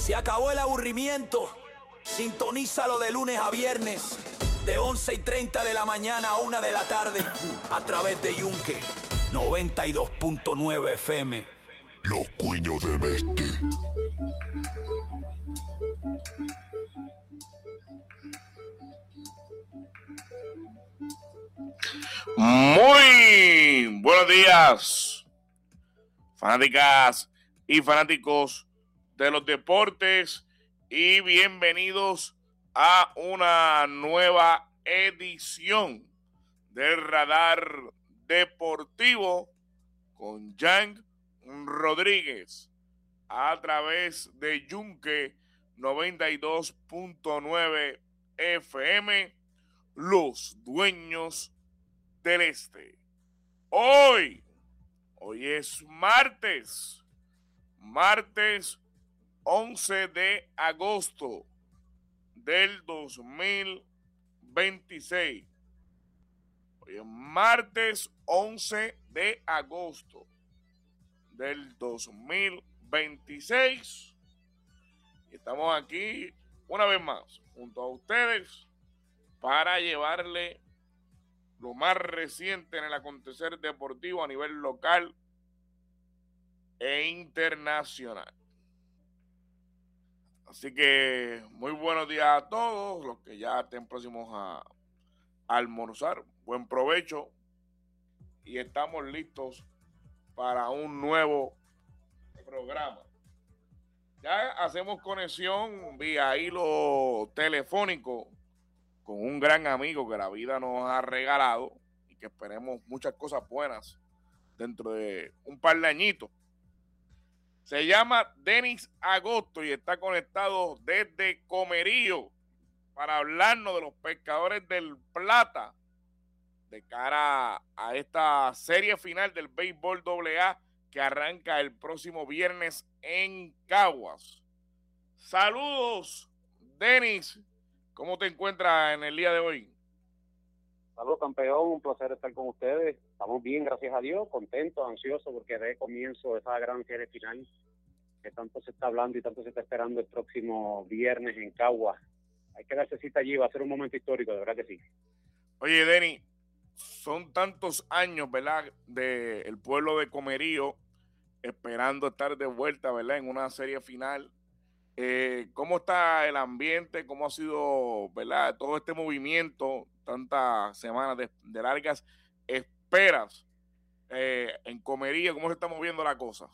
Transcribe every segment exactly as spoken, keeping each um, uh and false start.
Se acabó el aburrimiento. Sintonízalo de lunes a viernes, de once y treinta de la mañana a una de la tarde, a través de Yunque noventa y dos punto nueve F M. Los Cuños del Este. Muy buenos días, fanáticas y fanáticos de los deportes, y bienvenidos a una nueva edición del Radar Deportivo con Jan Rodríguez a través de Yunque noventa y dos punto nueve F M, los dueños del Este. Hoy, hoy es martes, martes once de agosto del dos mil veintiséis. Hoy es martes once de agosto del dos mil veintiséis. Y estamos aquí una vez más junto a ustedes para llevarle lo más reciente en el acontecer deportivo a nivel local e internacional. Así que muy buenos días a todos los que ya estén próximos a, a almorzar. Buen provecho, y estamos listos para un nuevo programa. Ya hacemos conexión vía hilo telefónico con un gran amigo que la vida nos ha regalado y que esperemos muchas cosas buenas dentro de un par de añitos. Se llama Denis Agosto y está conectado desde Comerío para hablarnos de los Pescadores del Plata de cara a esta serie final del béisbol doble A que arranca el próximo viernes en Caguas. Saludos, Denis. ¿Cómo te encuentras en el día de hoy? Saludos, campeón, un placer estar con ustedes. Estamos bien, gracias a Dios, contentos, ansiosos porque de comienzo esa gran serie final que tanto se está hablando y tanto se está esperando el próximo viernes en Caguas. Hay que darse cita allí, va a ser un momento histórico, de verdad que sí. Oye, Denis, son tantos años, ¿verdad?, del pueblo de Comerío esperando estar de vuelta, ¿verdad?, en una serie final. Eh, ¿Cómo está el ambiente? ¿Cómo ha sido, verdad, todo este movimiento, tantas semanas de, de largas esperas eh, en Comerío? ¿Cómo se está moviendo la cosa?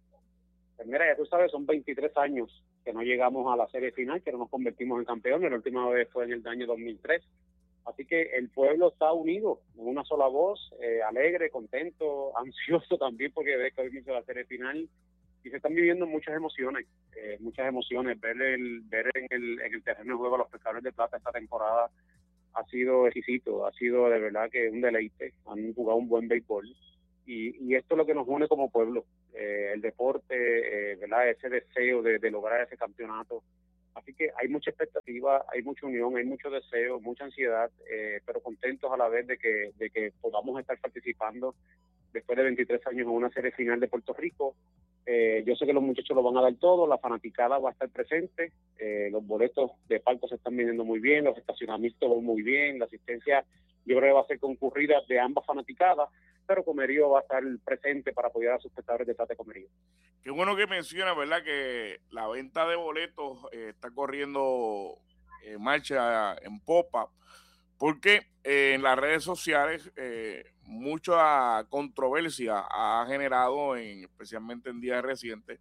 Pues mira, ya tú sabes, son veintitrés años que no llegamos a la serie final, que no nos convertimos en campeones. La última vez fue en el año dos mil tres. Así que el pueblo está unido en una sola voz, eh, alegre, contento, ansioso también porque ve que hoy inicia la serie final. Y se están viviendo muchas emociones, eh, muchas emociones. Ver el ver en el, en el terreno de juego a los Pescadores de Plata esta temporada ha sido exquisito, ha sido de verdad que un deleite. Han jugado un buen béisbol. Y, y esto es lo que nos une como pueblo, eh, el deporte, eh, ¿verdad? Ese deseo de, de lograr ese campeonato. Así que hay mucha expectativa, hay mucha unión, hay mucho deseo, mucha ansiedad, eh, pero contentos a la vez de que, de que podamos estar participando después de veintitrés años en una serie final de Puerto Rico. Eh, yo sé que los muchachos lo van a dar todo, la fanaticada va a estar presente, eh, los boletos de palco se están vendiendo muy bien, los estacionamientos van muy bien, la asistencia yo creo que va a ser concurrida de ambas fanaticadas, pero Comerío va a estar presente para apoyar a sus Pescadores de Plata de Comerío. Qué bueno que menciona, ¿verdad?, que la venta de boletos eh, está corriendo eh, marcha en popa, porque eh, en las redes sociales eh, mucha controversia ha generado, en, especialmente en días recientes,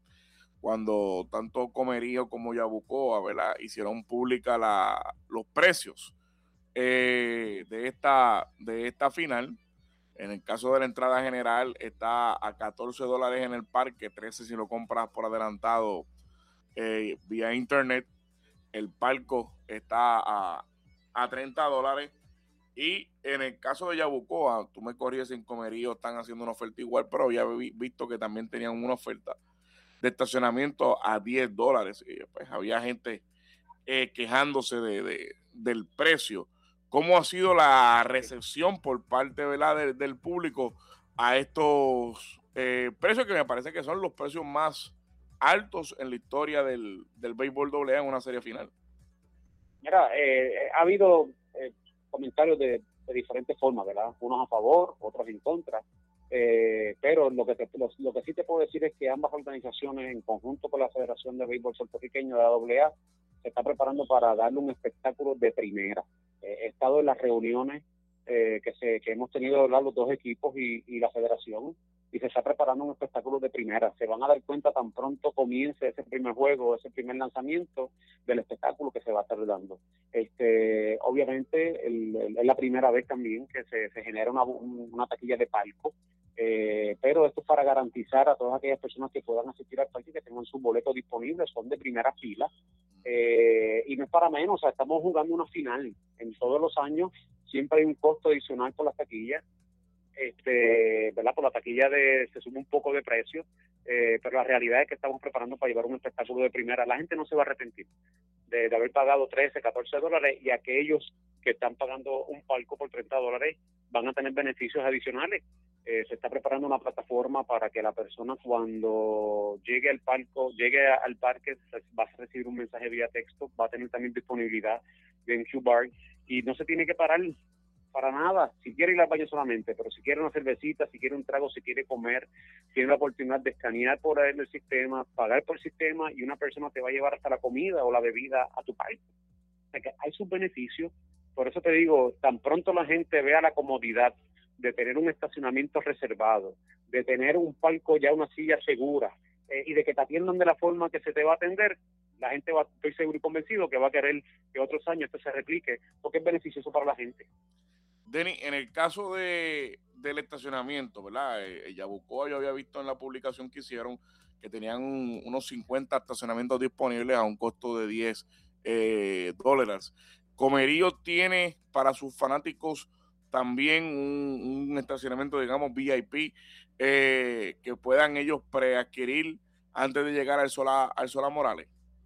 cuando tanto Comerío como Yabucoa, ¿verdad?, hicieron pública la, los precios eh, de, esta, de esta final. En el caso de la entrada general está a catorce dólares en el parque, trece si lo compras por adelantado eh, vía internet. El palco está a, a treinta dólares. Y en el caso de Yabucoa, tú me corrías, en Comerío están haciendo una oferta igual, pero había visto que también tenían una oferta de estacionamiento a diez dólares. Y pues había gente eh, quejándose de, de, del precio. ¿Cómo ha sido la recepción por parte, ¿verdad?, del, del público a estos eh, precios que me parece que son los precios más altos en la historia del, del béisbol doble A en una serie final. Mira, eh, ha habido eh, comentarios de, de diferentes formas, ¿verdad? Unos a favor, otros en contra. Eh, pero lo que, te, lo, lo que sí te puedo decir es que ambas organizaciones, en conjunto con la Federación de Béisbol Puertorriqueño de la doble A, se está preparando para darle un espectáculo de primera. Eh, he estado en las reuniones eh, que, se, que hemos tenido ¿verdad? Los dos equipos y, y la Federación, y se está preparando un espectáculo de primera. Se van a dar cuenta tan pronto comience ese primer juego, ese primer lanzamiento del espectáculo que se va a estar dando. Este, obviamente, el, el, es la primera vez también que se, se genera una, una taquilla de palco, eh, pero esto es para garantizar a todas aquellas personas que puedan asistir al parque que tengan sus boletos disponibles, son de primera fila, eh, y no es para menos, o sea, estamos jugando una final. En todos los años siempre hay un costo adicional por las taquillas, este, ¿verdad? Por la taquilla de, se sube un poco de precio, eh, pero la realidad es que estamos preparando para llevar un espectáculo de primera. La gente no se va a arrepentir de, de haber pagado trece, catorce dólares, y aquellos que están pagando un palco por treinta dólares van a tener beneficios adicionales. Eh, se está preparando una plataforma para que la persona cuando llegue al palco, llegue al parque, va a recibir un mensaje vía texto, va a tener también disponibilidad en Q-Bar, y no se tiene que parar para nada, si quiere ir al baño solamente, pero si quiere una cervecita, si quiere un trago, si quiere comer, tiene la oportunidad de escanear por ahí en el sistema, pagar por el sistema, y una persona te va a llevar hasta la comida o la bebida a tu parque. O sea que hay sus beneficios. Por eso te digo, tan pronto la gente vea la comodidad de tener un estacionamiento reservado, de tener un palco ya, una silla segura, eh, y de que te atiendan de la forma que se te va a atender, la gente va, estoy seguro y convencido que va a querer que otros años esto se replique, porque es beneficioso para la gente. Denny, en el caso de, del estacionamiento, ¿verdad? Eh, Yabucoa, yo había visto en la publicación que hicieron que tenían un, unos cincuenta estacionamientos disponibles a un costo de diez eh, dólares. Comerío tiene para sus fanáticos también un, un estacionamiento, digamos, V I P, eh, que puedan ellos preadquirir antes de llegar al Solá, al Solá Morales.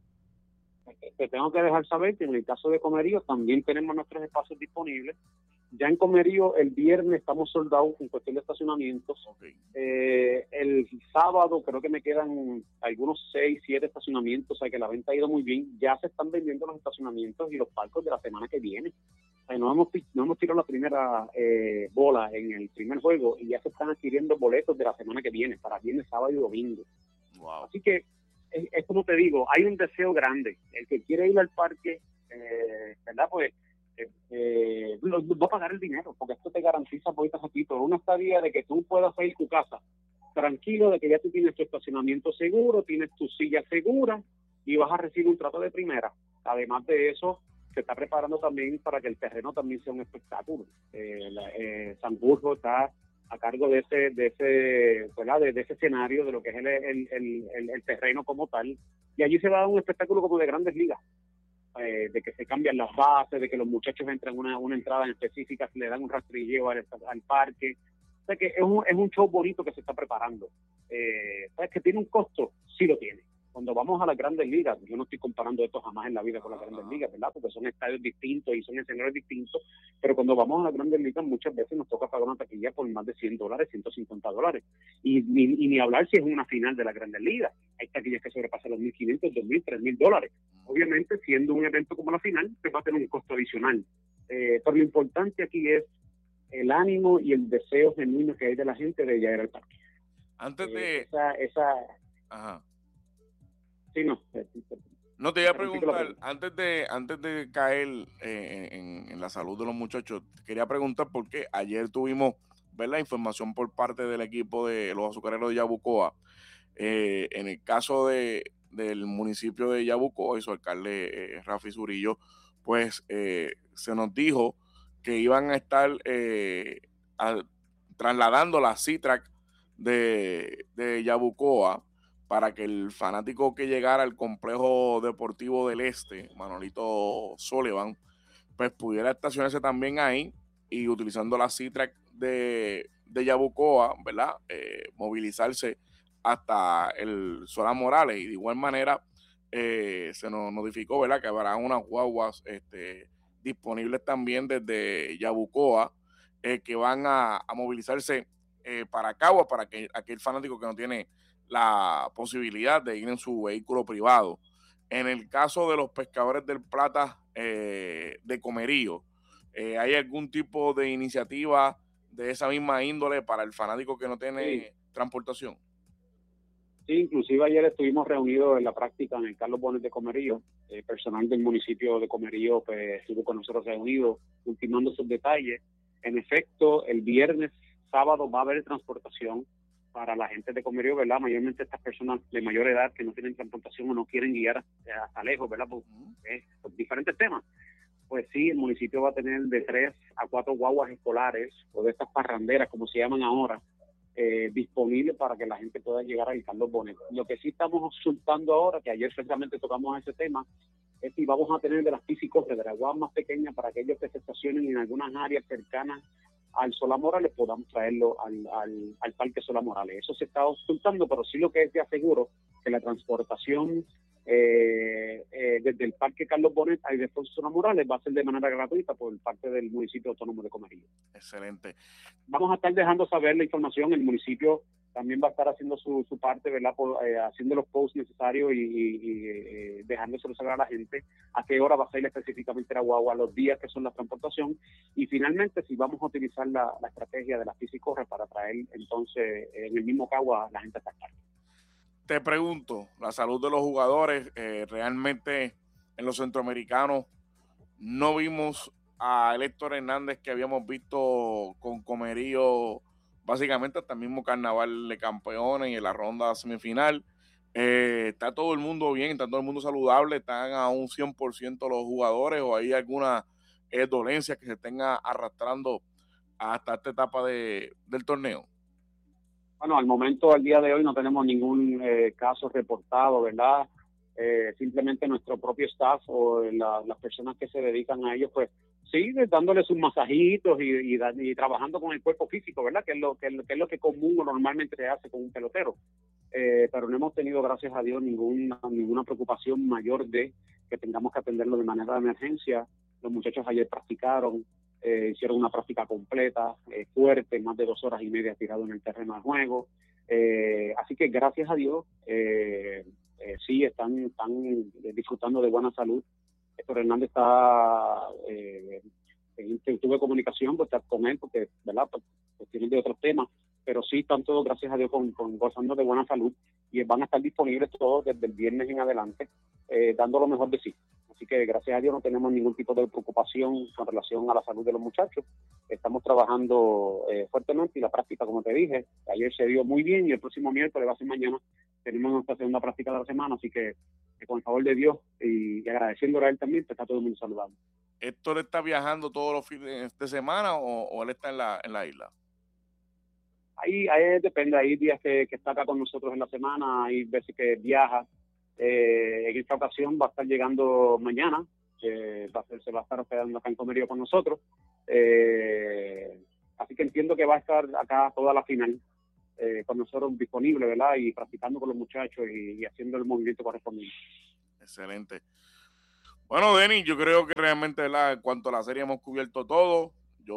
Te tengo que dejar saber que en el caso de Comerío también tenemos nuestros espacios disponibles. Ya en Comerío el viernes estamos soldados en cuestión de estacionamientos. Okay. Eh, el sábado creo que me quedan algunos seis, siete estacionamientos, o sea que la venta ha ido muy bien. Ya se están vendiendo los estacionamientos y los palcos de la semana que viene. O sea, no hemos, no hemos tirado la primera eh, bola en el primer juego y ya se están adquiriendo boletos de la semana que viene, para viernes, sábado y domingo. Wow. Así que es, es como te digo, hay un deseo grande. El que quiere ir al parque, eh, ¿verdad? Pues Eh, eh, va a pagar el dinero, porque esto te garantiza poquitas aquí por una estadía de que tú puedas ir a tu casa tranquilo, de que ya tú tienes tu estacionamiento seguro, tienes tu silla segura y vas a recibir un trato de primera. Además de eso, se está preparando también para que el terreno también sea un espectáculo. Eh, la, eh, San Burgo está a cargo de ese de ese ¿verdad? De, de ese escenario, de lo que es el, el, el, el, el terreno como tal, y allí se va a dar un espectáculo como de Grandes Ligas. Eh, de que se cambian las bases, de que los muchachos entran una, una entrada en específica, se le dan un rastrilleo al, al parque. O sea que es un, es un show bonito que se está preparando. Eh, ¿Sabes que tiene un costo? Sí lo tiene. Cuando vamos a las Grandes Ligas, yo no estoy comparando esto jamás en la vida con las Grandes Ligas, ¿verdad? Porque son estadios distintos y son escenarios distintos, pero cuando vamos a las Grandes Ligas muchas veces nos toca pagar una taquilla por más de cien dólares, ciento cincuenta dólares. Y, y, y ni hablar si es una final de las Grandes Ligas. Hay taquillas que sobrepasan los mil quinientos, dos mil, tres mil dólares. Obviamente, siendo un evento como la final, pues va a tener un costo adicional. Eh, pero lo importante aquí es el ánimo y el deseo genuino que hay de la gente de llegar al parque. Antes eh, de... Esa... esa... Ajá. Sí, no. No, te iba a preguntar, antes de antes de caer eh, en, en la salud de los muchachos, quería preguntar porque ayer tuvimos, ver la información por parte del equipo de los azucareros de Yabucoa, eh, en el caso de del municipio de Yabucoa y su alcalde eh, Rafi Zurillo, pues eh, se nos dijo que iban a estar eh, a, trasladando la C-Track de, de Yabucoa para que el fanático que llegara al complejo deportivo del Este, Manolito Sullivan, pues pudiera estacionarse también ahí y utilizando la C-Track de, de Yabucoa, ¿verdad? Eh, movilizarse hasta el Solá Morales, y de igual manera eh, se nos notificó, ¿verdad?, que habrá unas guaguas este, disponibles también desde Yabucoa eh, que van a, a movilizarse eh, para Caguas, para que aquel fanático que no tiene la posibilidad de ir en su vehículo privado. En el caso de los pescadores del Plata eh, de Comerío, eh, ¿hay algún tipo de iniciativa de esa misma índole para el fanático que no tiene Sí. transportación? Sí, inclusive ayer estuvimos reunidos en la práctica en el Carlos Bonet de Comerío. Eh, personal del municipio de Comerío pues, estuvo con nosotros reunidos, ultimando sus detalles. En efecto, el viernes, sábado va a haber transportación para la gente de Comerío, ¿verdad? Mayormente estas personas de mayor edad que no tienen transportación o no quieren guiar hasta lejos, ¿verdad? Por, eh, por diferentes temas. Pues sí, el municipio va a tener de tres a cuatro guaguas escolares, o de estas parranderas, como se llaman ahora, eh, disponibles para que la gente pueda llegar al Carlos Bonet. Lo que sí estamos consultando ahora, que ayer precisamente tocamos ese tema, es si vamos a tener de las físicos de las guaguas más pequeñas para aquellos que se estacionen en algunas áreas cercanas al Solá Morales, podamos traerlo al, al, al Parque Solá Morales. Eso se está consultando, pero sí lo que es de aseguro que la transportación eh, eh, desde el Parque Carlos Bonet y después Solá Morales va a ser de manera gratuita por parte del municipio autónomo de Comerío. Excelente. Vamos a estar dejando saber la información. El municipio también va a estar haciendo su, su parte, ¿verdad? Por, eh, haciendo los posts necesarios y, y, y eh, dejándoselo saber a la gente a qué hora va a salir específicamente la guagua, los días que son la transportación y finalmente si vamos a utilizar la, la estrategia de la Fisicorre para traer entonces en el mismo Cagua a la gente hasta acá. Te pregunto, la salud de los jugadores, eh, realmente en los centroamericanos no vimos a Héctor Hernández que habíamos visto con Comerío básicamente hasta el mismo Carnaval de Campeones y en la ronda semifinal. Eh, ¿Está todo el mundo bien? ¿Está todo el mundo saludable? ¿Están a un cien por ciento los jugadores o hay alguna eh, dolencia que se tenga arrastrando hasta esta etapa de, del torneo? Bueno, al momento, al día de hoy, no tenemos ningún eh, caso reportado, ¿verdad? Eh, simplemente nuestro propio staff o la, las personas que se dedican a ellos, pues sí, dándole sus masajitos y, y, y trabajando con el cuerpo físico, ¿verdad? Que es lo que, que, es lo que común o normalmente se hace con un pelotero. Eh, pero no hemos tenido, gracias a Dios, ninguna, ninguna preocupación mayor de que tengamos que atenderlo de manera de emergencia. Los muchachos ayer practicaron. Eh, hicieron una práctica completa, eh, fuerte, más de dos horas y media tirado en el terreno de juego. Eh, así que gracias a Dios, eh, eh, sí están, están disfrutando de buena salud. Héctor Hernández está, eh, tuve comunicación pues, con él, porque, ¿verdad? Pues, pues tienen de otros temas, pero sí están todos, gracias a Dios, con, con, gozando de buena salud y van a estar disponibles todos desde el viernes en adelante, eh, dando lo mejor de sí. Así que gracias a Dios no tenemos ningún tipo de preocupación con relación a la salud de los muchachos. Estamos trabajando eh, fuertemente y la práctica, como te dije, ayer se dio muy bien y el próximo miércoles, va a ser mañana, tenemos nuestra segunda práctica de la semana, así que eh, con el favor de Dios y, y agradeciéndole a él también, pues está todo el mundo saludable. ¿Héctor está viajando todos los fines de semana o, o él está en la, en la isla? Ahí, ahí depende, hay días que, que está acá con nosotros en la semana, hay veces que viaja. Eh, en esta ocasión va a estar llegando mañana, eh, va a ser, se va a estar hospedando acá en Comerío con nosotros, eh, así que entiendo que va a estar acá toda la final eh, con nosotros disponible, ¿verdad? Y practicando con los muchachos y, y haciendo el movimiento correspondiente. Excelente. Bueno, Denis, yo creo que realmente, ¿verdad? En cuanto a la serie hemos cubierto todo.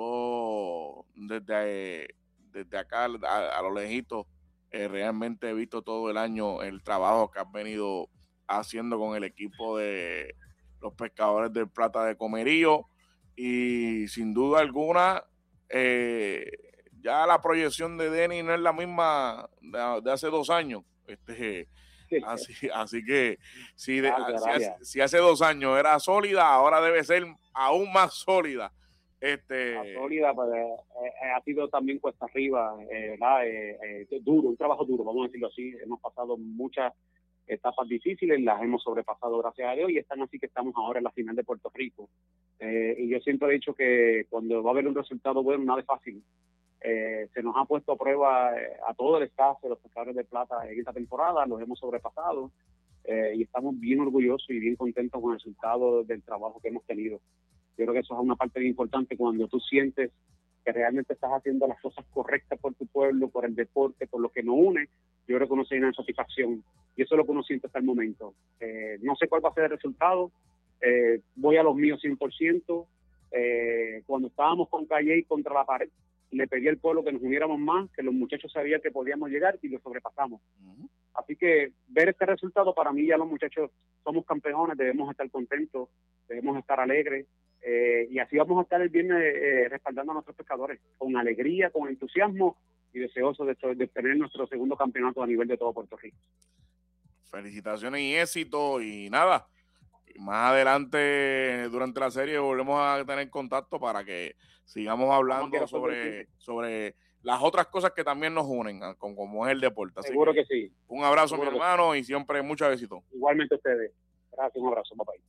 Yo desde, desde acá a, a lo lejito Eh, realmente he visto todo el año el trabajo que has venido haciendo con el equipo de los pescadores del Plata de Comerío y sin duda alguna eh, ya la proyección de Denis no es la misma de, de hace dos años este así, así que si, de, gracias, si, gracias. Hace, si hace dos años era sólida, ahora debe ser aún más sólida. Este... La sólida, pues, eh, ha sido también cuesta arriba, eh, eh, eh, duro, un trabajo duro, vamos a decirlo así. Hemos pasado muchas etapas difíciles, las hemos sobrepasado gracias a Dios y están así que estamos ahora en la final de Puerto Rico. Eh, y yo siempre he dicho que cuando va a haber un resultado bueno, nada es fácil. Eh, se nos ha puesto a prueba eh, a todo el staff de los pescadores de Plata en esta temporada, los hemos sobrepasado eh, y estamos bien orgullosos y bien contentos con el resultado del trabajo que hemos tenido. Yo creo que eso es una parte bien importante cuando tú sientes que realmente estás haciendo las cosas correctas por tu pueblo, por el deporte, por lo que nos une. Yo creo que uno se llena de satisfacción y eso es lo que uno siente hasta el momento. Eh, no sé cuál va a ser el resultado, eh, voy a los míos cien por ciento. Eh, cuando estábamos con Calle contra la pared, le pedí al pueblo que nos uniéramos más, que los muchachos sabían que podíamos llegar y lo sobrepasamos. Uh-huh. Así que ver este resultado, para mí ya los muchachos somos campeones, debemos estar contentos, debemos estar alegres, eh, y así vamos a estar el viernes eh, respaldando a nuestros pescadores, con alegría, con entusiasmo y deseosos de, de obtener nuestro segundo campeonato a nivel de todo Puerto Rico. Felicitaciones y éxito, y nada, más adelante durante la serie volvemos a tener contacto para que sigamos hablando sobre, sobre las otras cosas que también nos unen, como, como es el deporte. Así Seguro que, que sí. Un abrazo, Seguro mi hermano, sí. Y siempre mucho éxito. Igualmente ustedes. Gracias, un abrazo, papá.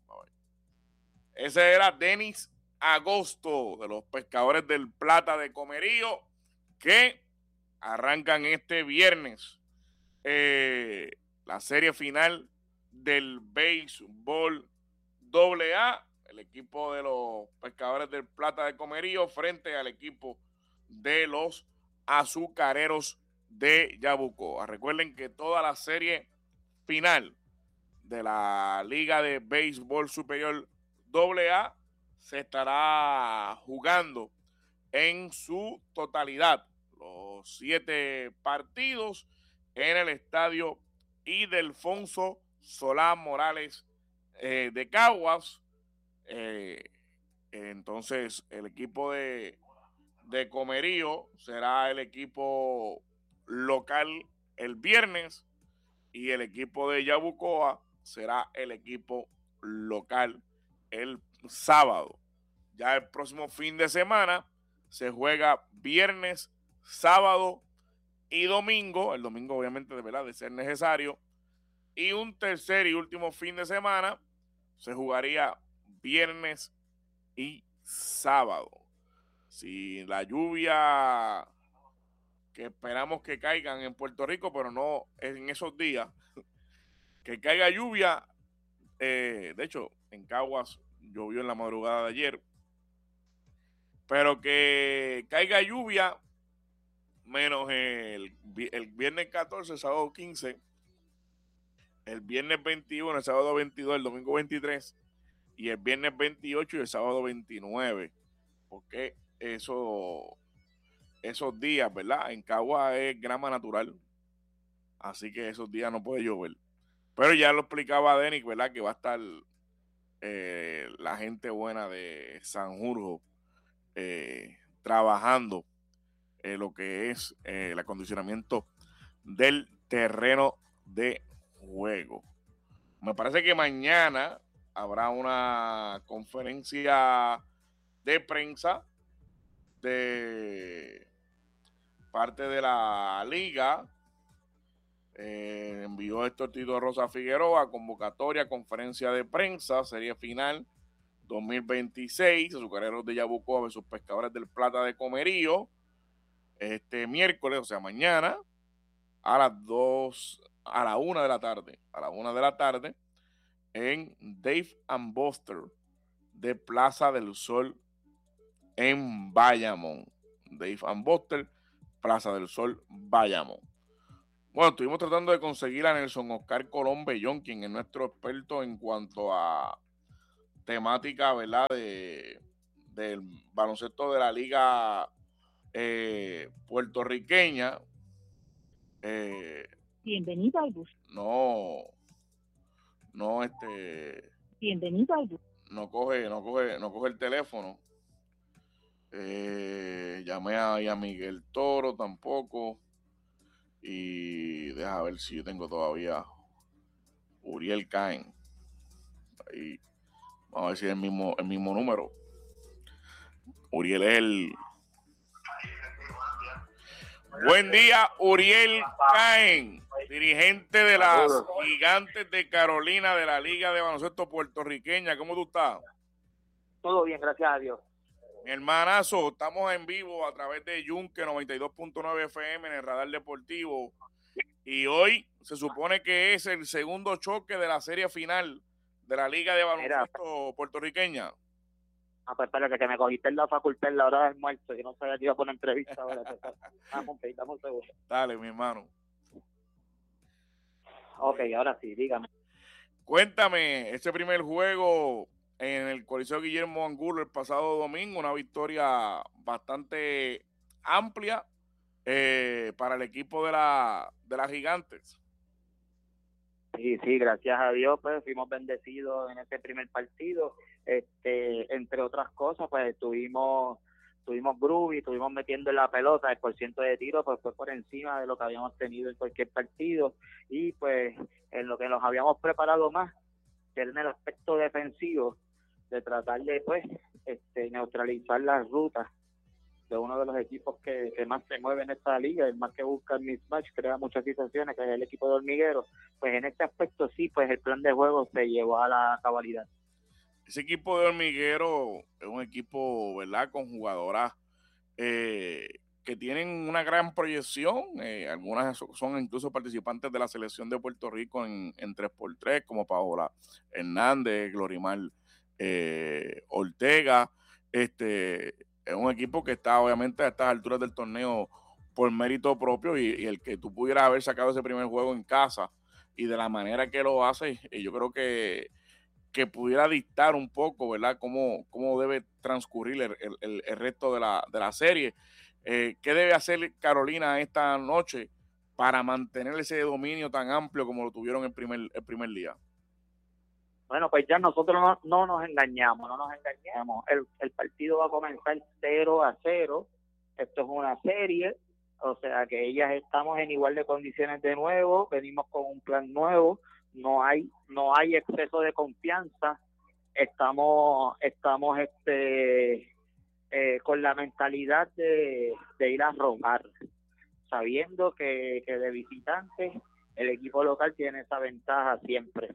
Ese era Denis Agosto, de los pescadores del Plata de Comerío, que arrancan este viernes eh, la serie final del béisbol doble A, el equipo de los pescadores del Plata de Comerío frente al equipo de los azucareros de Yabucoa. Recuerden que toda la serie final de la Liga de Béisbol Superior doble A se estará jugando en su totalidad, los siete partidos en el estadio Ildefonso Solá Morales eh, de Caguas. Eh, entonces el equipo de, de Comerío será el equipo local el viernes y el equipo de Yabucoa será el equipo local el sábado. Ya el próximo fin de semana se juega viernes, sábado y domingo. El domingo obviamente de verdad de ser necesario. Y un tercer y último fin de semana se jugaría viernes y sábado. Si la lluvia que esperamos que caigan en Puerto Rico, pero no en esos días, que caiga lluvia, eh, de hecho en Caguas llovió en la madrugada de ayer, pero que caiga lluvia menos el, el viernes catorce, el sábado quince, el viernes veintiuno, el sábado veintidós, el domingo veintitrés y el viernes veintiocho y el sábado veintinueve, porque eso, esos días, ¿verdad? En Caguas es grama natural, así que esos días no puede llover. Pero ya lo explicaba Denis, ¿verdad? Que va a estar eh, la gente buena de Sanjurjo eh, trabajando eh, lo que es eh, el acondicionamiento del terreno de juego. Me parece que mañana habrá una conferencia de prensa de parte de la liga. Eh, envió Héctor Tito Rosa Figueroa, convocatoria, conferencia de prensa, serie final dos mil veintiséis, azucareros de Yabucoa versus pescadores del Plata de Comerío, este miércoles, o sea mañana, a las dos, a la una de la tarde, a la una de la tarde, en Dave and Buster de Plaza del Sol en Bayamón. Dave and Buster, Plaza del Sol, Bayamón. Bueno, estuvimos tratando de conseguir a Nelson Oscar Colón Bellón, quien es nuestro experto en cuanto a temática, ¿verdad?, de, del baloncesto de la liga eh, puertorriqueña. Eh, Bienvenido al bus. No, no, este... Bienvenido al bus. No coge, no coge, no coge el teléfono. Eh, llamé a, a Miguel Toro tampoco. Y deja ver si yo tengo todavía Uriel Caen. Ahí, vamos a ver si es el mismo, el mismo número. Uriel es el... Buen día, Uriel Caen, dirigente de las Gigantes de Carolina de la Liga de Baloncesto Puertorriqueña. ¿Cómo tú estás? Todo bien, gracias a Dios. Mi hermanazo, estamos en vivo a través de Yunque noventa y dos punto nueve F M en el Radar Deportivo. Y hoy se supone que es el segundo choque de la serie final de la Liga de Baloncesto Mira, puertorriqueña. Ah, pues espera, que, que me cogiste en la facultad en la hora del almuerzo. Yo no sabía que iba a poner entrevista ahora. Vamos, okay, dame un segundo. Dale, mi hermano. Ok, ahora sí, dígame. Cuéntame, este primer juego en el Coliseo Guillermo Angulo el pasado domingo, una victoria bastante amplia eh, para el equipo de la de las Gigantes. Sí, sí, gracias a Dios, pues fuimos bendecidos en este primer partido. Este, entre otras cosas, pues tuvimos tuvimos groovy, estuvimos metiendo en la pelota, el porciento de tiro pues fue por encima de lo que habíamos tenido en cualquier partido, y pues en lo que nos habíamos preparado más, que era en el aspecto defensivo, de tratar de pues este neutralizar las rutas de uno de los equipos que, que más se mueve en esta liga, el más que busca el mismatch, crea muchas situaciones, que es el equipo de Hormigueros. Pues en este aspecto sí, pues el plan de juego se llevó a la cabalidad. Ese equipo de Hormiguero es un equipo, ¿verdad?, con jugadoras eh, que tienen una gran proyección. Eh, algunas son incluso participantes de la selección de Puerto Rico en, en tres por tres, como Paola Hernández, Glorimar eh, Ortega. Este es un equipo que está obviamente a estas alturas del torneo por mérito propio, y, y el que tú pudieras haber sacado ese primer juego en casa y de la manera que lo hace, y yo creo que que pudiera dictar un poco, ¿verdad?, cómo, cómo debe transcurrir el, el, el resto de la, de la serie. Eh, ¿Qué debe hacer Carolina esta noche para mantener ese dominio tan amplio como lo tuvieron el primer, el primer día? Bueno, pues ya nosotros no, no nos engañamos, no nos engañamos. El, el partido va a comenzar cero a cero. Esto es una serie, o sea que ellas estamos en igual de condiciones de nuevo, venimos con un plan nuevo. No hay no hay exceso de confianza, estamos estamos este eh, con la mentalidad de, de ir a robar, sabiendo que, que de visitantes el equipo local tiene esa ventaja siempre.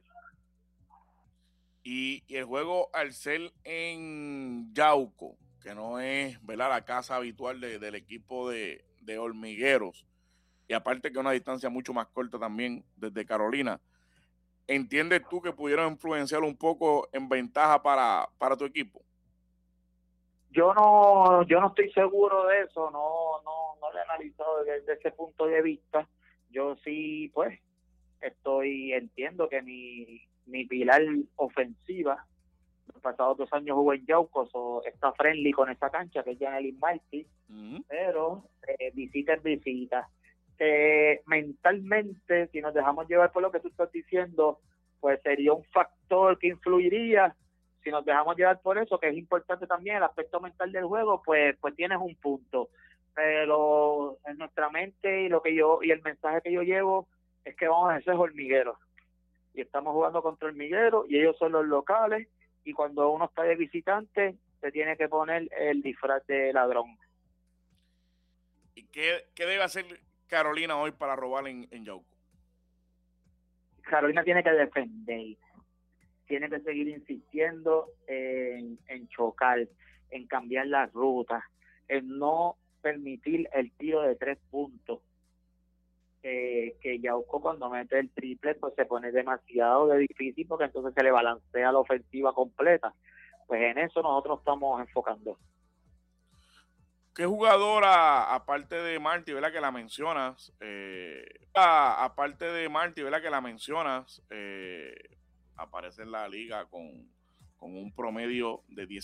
Y, y el juego, al ser en Yauco, que no es, ¿verdad?, la casa habitual de, del equipo de, de Hormigueros, y aparte que es una distancia mucho más corta también desde Carolina, ¿entiendes tú que pudieron influenciar un poco en ventaja para, para tu equipo? Yo no yo no estoy seguro de eso, no no no lo he analizado desde ese punto de vista. Yo sí, pues, estoy entiendo que mi, mi pilar ofensiva, los pasados dos años jugó en Yauco, so, está friendly con esa cancha, que es Janelis Martí, uh-huh. Pero eh, visita es visita. Eh, mentalmente, si nos dejamos llevar por lo que tú estás diciendo, pues sería un factor que influiría. Si nos dejamos llevar por eso, que es importante también el aspecto mental del juego, pues pues tienes un punto. Pero en nuestra mente, y lo que yo y el mensaje que yo llevo es que vamos a ser hormigueros, y estamos jugando contra Hormigueros y ellos son los locales, y cuando uno está de visitante se tiene que poner el disfraz de ladrón. ¿Y qué, qué debe hacer Carolina hoy para robar en, en Yauco? Carolina tiene que defender, tiene que seguir insistiendo en, en chocar, en cambiar las rutas, en no permitir el tiro de tres puntos. Eh, que Yauco cuando mete el triple pues se pone demasiado de difícil, porque entonces se le balancea la ofensiva completa. Pues en eso nosotros estamos enfocando. ¿Qué jugadora, aparte de Marty, ¿verdad?, que la mencionas, eh, a, aparte de Marty, ¿verdad?, que la mencionas, eh, aparece en la liga con, con un promedio de diez